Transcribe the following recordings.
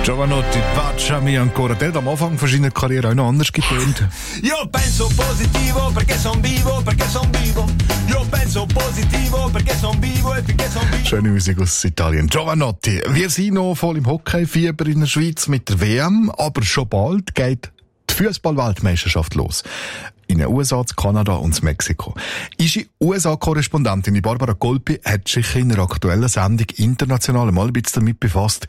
Giovanotti, baciami ancora. Der hat am Anfang von seiner Karriere auch noch anders getönt. Io penso positivo perché son vivo, perché son vivo. Io penso positivo perché son vivo e perché son vivo. Schöne Musik aus Italien. Giovanotti, wir sind noch voll im Hockeyfieber in der Schweiz mit der WM, aber schon bald geht die Fußball-Weltmeisterschaft los. In den USA, Kanada und Mexiko. Unsere USA-Korrespondentin Barbara Golpi hat sich in einer aktuellen Sendung international mal ein bisschen damit befasst,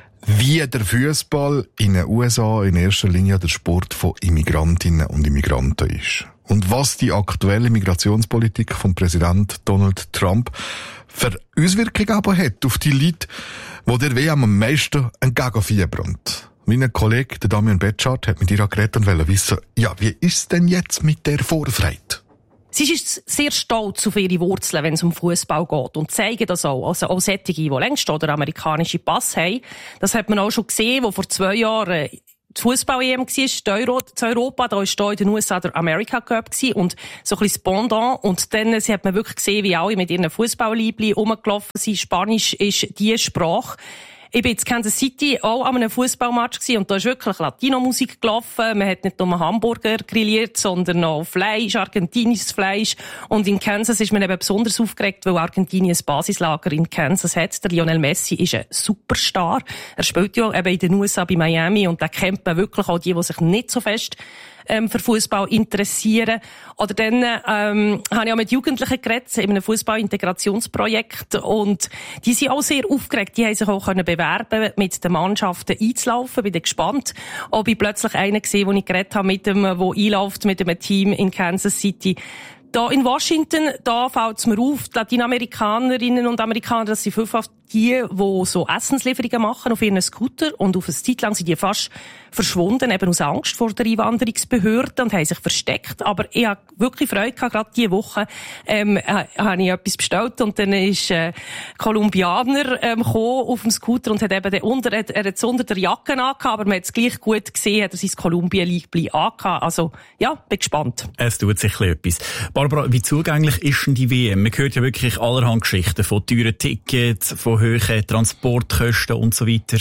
wie der Fußball in den USA in erster Linie der Sport von Immigrantinnen und Immigranten ist. Und was die aktuelle Migrationspolitik von Präsident Donald Trump für Auswirkungen aber hat auf die Leute, die der WM am meisten entgegenfiebern. Mein Kollege, der Damian Betschart, hat mit ihr geredet und wollte wissen, ja, wie ist es denn jetzt mit der Vorfreude? Sie ist sehr stolz auf ihre Wurzeln, wenn es um Fußball geht. Und zeigen das auch. Also auch solche, die längst oder amerikanische Pass haben. Das hat man auch schon gesehen, wo vor 2 Jahren die Fußball-EM war, in Europa. Da war hier in den USA der America Cup und so ein bisschen das Pendant. Und dann hat man wirklich gesehen, wie alle mit ihren Fußballliebli rumgelaufen sind. Spanisch ist die Sprache. Ich war in Kansas City auch an einem Fußballmatch und da ist wirklich Latino-Musik gelaufen. Man hat nicht nur Hamburger grilliert, sondern auch Fleisch, argentinisches Fleisch. Und in Kansas ist man eben besonders aufgeregt, weil Argentinien ein Basislager in Kansas hat. Der Lionel Messi ist ein Superstar. Er spielt ja eben in den USA bei Miami und da kennt man wirklich auch die sich nicht so fest für Fußball interessieren. Oder dann habe ich auch mit Jugendlichen geredet in einem Fußball-Integrationsprojekt und die sind auch sehr aufgeregt. Die haben sich auch bewerben, mit den Mannschaften einzulaufen. Bin gespannt, ob ich plötzlich einen gesehen, den ich geredet habe mit dem, der einläuft mit einem Team in Kansas City. Da in Washington, da fällt es mir auf, die Lateinamerikanerinnen und Amerikaner, das sind vielfach die so Essenslieferungen machen auf ihren Scooter und auf eine Zeit lang sind die fast verschwunden, eben aus Angst vor der Einwanderungsbehörde und haben sich versteckt. Aber ich habe wirklich Freude gehabt, gerade diese Woche habe ich etwas bestellt und dann ist Kolumbianer gekommen auf dem Scooter und hat eben unter der Jacke angehabt, aber man hat es gleich gut gesehen, hat er sein Kolumbien-Liebli angehabt. Also ja, bin gespannt. Es tut sich etwas. Barbara, wie zugänglich ist denn die WM? Man hört ja wirklich allerhand Geschichten von teuren Tickets, von hohen Transportkosten und so weiter.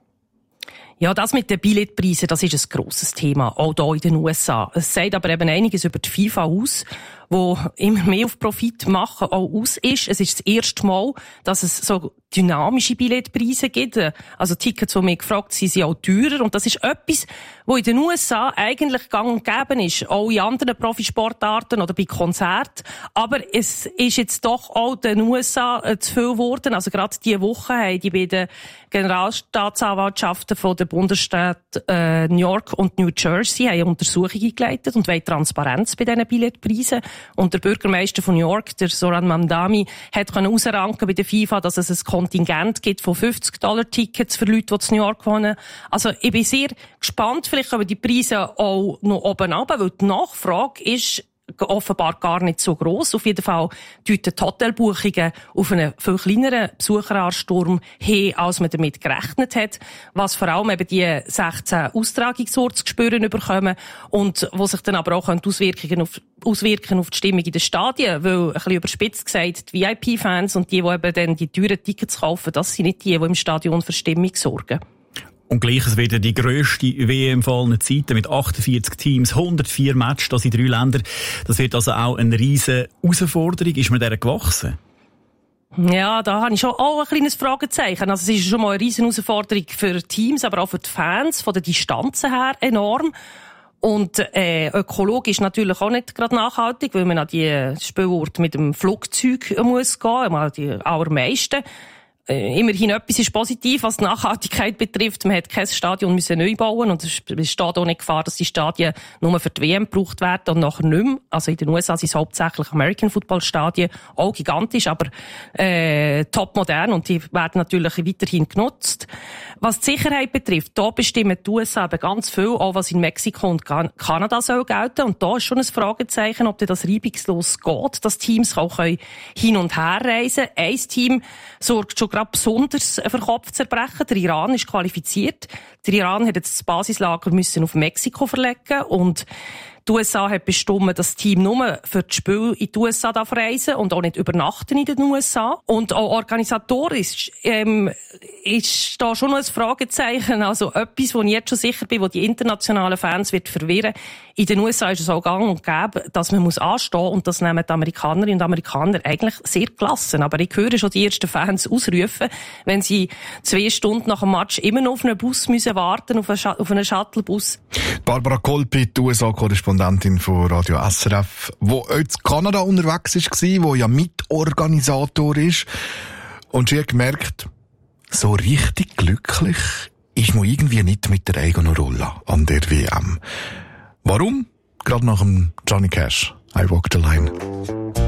Ja, das mit den Billetpreisen, das ist ein grosses Thema, auch hier in den USA. Es sagt aber eben einiges über die FIFA aus, wo immer mehr auf Profit machen auch aus ist. Es ist das erste Mal, dass es so dynamische Billetpreise gibt. Also Tickets, die mir gefragt sind, sind auch teurer. Und das ist etwas, wo in den USA eigentlich gang und gäbe ist. Auch in anderen Profisportarten oder bei Konzerten. Aber es ist jetzt doch auch in den USA zu viel geworden. Also gerade diese Woche haben die beiden Generalstaatsanwaltschaften von den Bundesstaaten New York und New Jersey haben Untersuchungen eingeleitet und wollen Transparenz bei diesen Billetpreisen. Und der Bürgermeister von New York, der Zoran Mamdani, hat herausranken bei der FIFA, dass es ein Kontingent gibt von $50 für Leute, die in New York wohnen. Also ich bin sehr gespannt, vielleicht kommen die Preise auch noch oben runter, weil die Nachfrage ist offenbar gar nicht so gross. Auf jeden Fall deuten die Hotelbuchungen auf einen viel kleineren Besucheransturm hin, als man damit gerechnet hat. Was vor allem eben die 16 Austragungsorte zu spüren bekommen und wo sich dann aber auch auswirken auf die Stimmung in den Stadien. Weil, ein bisschen überspitzt gesagt, die VIP-Fans und die eben dann die teuren Tickets kaufen, das sind nicht die im Stadion für Stimmung sorgen. Und gleich, es wird die grösste WM von allen Zeiten mit 48 Teams, 104 Matches, das in 3 Ländern. Das wird also auch eine riesen Herausforderung. Ist man der gewachsen? Ja, da habe ich schon auch ein kleines Fragezeichen. Also es ist schon mal eine riesen Herausforderung für Teams, aber auch für die Fans, von den Distanzen her enorm. Und ökologisch natürlich auch nicht gerade nachhaltig, weil man an die Spielorte mit dem Flugzeug muss gehen, die allermeisten. Immerhin etwas ist positiv, was die Nachhaltigkeit betrifft. Man hat kein Stadion müssen neu bauen und es besteht auch nicht Gefahr, dass die Stadien nur für die WM gebraucht werden und nachher nicht mehr. Also in den USA sind es hauptsächlich American Football Stadien, auch gigantisch, aber top modern und die werden natürlich weiterhin genutzt. Was die Sicherheit betrifft, da bestimmen die USA eben ganz viel, auch was in Mexiko und Kanada soll gelten. Und da ist schon ein Fragezeichen, ob das reibungslos geht, dass Teams auch hin und her reisen können. Ein Team sorgt schon gerade besonders für Kopfzerbrechen. Der Iran ist qualifiziert. Der Iran hat jetzt das Basislager müssen auf Mexiko verlegen und Die USA hat bestimmt, dass das Team nur für das Spiel in die USA reisen und auch nicht übernachten in den USA. Und auch organisatorisch ist da schon noch ein Fragezeichen. Also etwas, wo ich jetzt schon sicher bin, wo die internationalen Fans wird verwirren. In den USA ist es auch gang und gäbe, dass man anstehen muss. Und das nehmen die Amerikanerinnen und Amerikaner eigentlich sehr gelassen. Aber ich höre schon die ersten Fans ausrufen, wenn sie 2 Stunden nach dem Match immer noch auf einen Bus müssen warten, auf einen Shuttlebus. Barbara Kolpi, die USA-Korrespondentin von Radio SRF, wo auch in Kanada unterwegs war, wo ja Mitorganisator ist. Und sie hat gemerkt, so richtig glücklich ist man irgendwie nicht mit der eigenen Rolle an der WM. Warum? Gerade nach dem Johnny Cash, I Walk the Line.